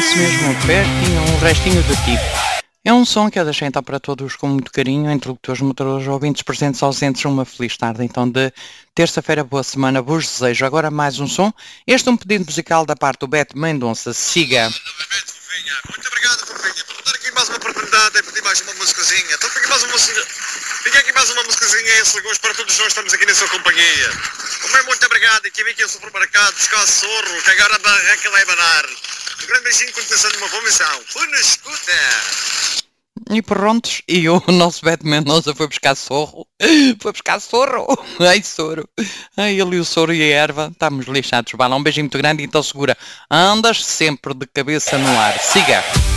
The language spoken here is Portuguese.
isso mesmo, pertinho, um restinho de ti. É um som que eu deixei então para todos com muito carinho, interlocutores, motores, ouvintes, presentes, ausentes, uma feliz tarde então de terça-feira, boa semana, vos desejo. Agora mais um som, este é um pedido musical da parte do Beto Mendonça, siga. Muito obrigado, Fofinha, por dar aqui mais uma oportunidade de pedir mais uma musicazinha. Então fica aqui mais uma musicazinha em segundos para todos nós estamos aqui na sua companhia. Também muito obrigado e que vim aqui ao supermercado buscar sorro, que agora a barraca vai banar. Um grande beijinho, continuação de uma boa missão. Fui na escuta! E prontos, e o nosso Beto Mendonça foi buscar sorro. Foi buscar sorro. Ai, soro. Ai, ele e o soro e a erva. Estamos lixados. Bala, um beijinho muito grande. Então segura. Andas sempre de cabeça no ar. Siga.